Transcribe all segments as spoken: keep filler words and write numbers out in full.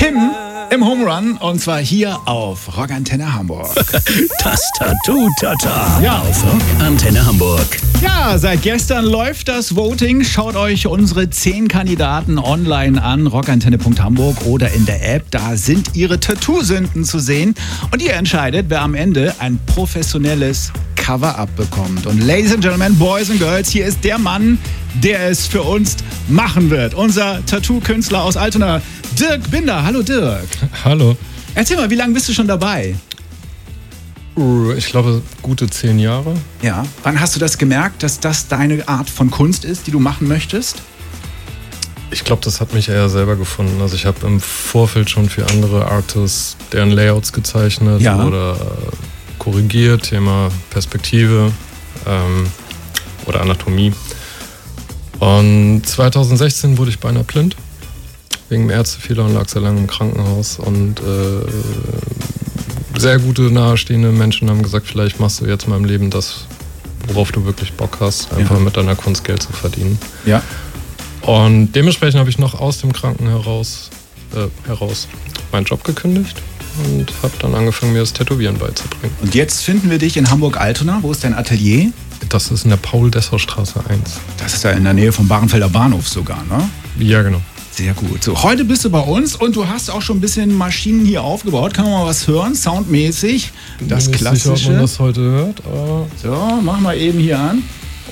Tim im Home Run und zwar hier auf Rockantenne Hamburg. Das Tattoo-Tata Ja. auf Rockantenne Hamburg. Ja, seit gestern läuft das Voting. Schaut euch unsere zehn Kandidaten online an, rockantenne punkt hamburg oder in der App. Da sind ihre Tattoo-Sünden zu sehen. Und ihr entscheidet, wer am Ende ein professionelles Cover-Up bekommt. Und Ladies and Gentlemen, Boys and Girls, hier ist der Mann, der es für uns machen wird. Unser Tattoo-Künstler aus Altona, Dirk Binder. Hallo Dirk. Hallo. Erzähl mal, wie lange bist du schon dabei? Ich glaube, gute zehn Jahre. Ja. Wann hast du das gemerkt, dass das deine Art von Kunst ist, die du machen möchtest? Ich glaube, das hat mich eher selber gefunden. Also ich habe im Vorfeld schon für andere Artists deren Layouts gezeichnet Ja. oder korrigiert, Thema Perspektive ähm, oder Anatomie. Und zwanzig sechzehn wurde ich beinahe blind, wegen einem Ärztefehler und lag sehr lange im Krankenhaus. Und äh, sehr gute nahestehende Menschen haben gesagt, vielleicht machst du jetzt mal im Leben das, worauf du wirklich Bock hast, einfach Ja. mit deiner Kunst Geld zu verdienen. Ja. Und dementsprechend habe ich noch aus dem Kranken heraus, äh, heraus meinen Job gekündigt und habe dann angefangen, mir das Tätowieren beizubringen. Und jetzt finden wir dich in Hamburg-Altona. Wo ist dein Atelier? Das ist in der Paul-Dessau-Straße eins. Das ist ja in der Nähe vom Bahrenfelder Bahnhof sogar, ne? Ja, genau. Sehr gut. So, heute bist du bei uns und du hast auch schon ein bisschen Maschinen hier aufgebaut. Kann man mal was hören, soundmäßig? Das Bin mir nicht sicher, ob Klassische. man das heute hört, aber So, mach mal eben hier an.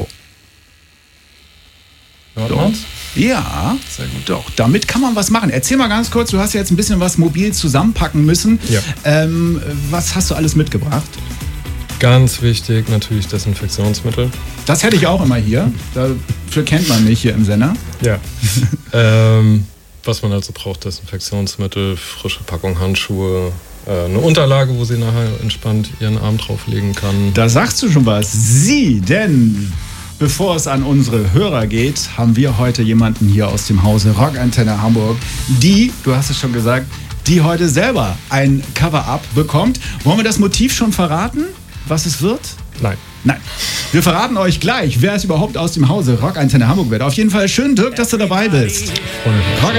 hört So. man's? Ja, Sehr gut. doch, damit kann man was machen. Erzähl mal ganz kurz, du hast jetzt ein bisschen was mobil zusammenpacken müssen. Ja. Ähm, was hast du alles mitgebracht? Ganz wichtig, natürlich Desinfektionsmittel. Das hätte ich auch immer hier. Dafür kennt man mich hier im Sender. Ja. ähm, was man also braucht, Desinfektionsmittel, frische Packung Handschuhe, äh, eine Unterlage, wo sie nachher entspannt ihren Arm drauflegen kann. Da sagst du schon was. Sie, denn bevor es an unsere Hörer geht, haben wir heute jemanden hier aus dem Hause Rockantenne Hamburg, die, du hast es schon gesagt, die heute selber ein Cover-Up bekommt. Wollen wir das Motiv schon verraten, was es wird? Nein. Nein. Wir verraten euch gleich, wer es überhaupt aus dem Hause Rockantenne Hamburg wird. Auf jeden Fall schön, Dirk, dass du dabei bist. Freue mich. Rock